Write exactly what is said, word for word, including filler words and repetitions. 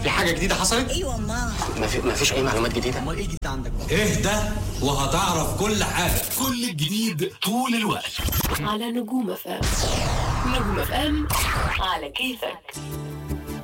في حاجه جديده حصلت؟ ايوه ما ما في ما فيش اي معلومات جديده. امال ايه جديد عندك بقى؟ ايه ده وهتعرف كل حاجه. كل الجديد طول الوقت على نجوم اف ام. نجوم اف ام على كيفك.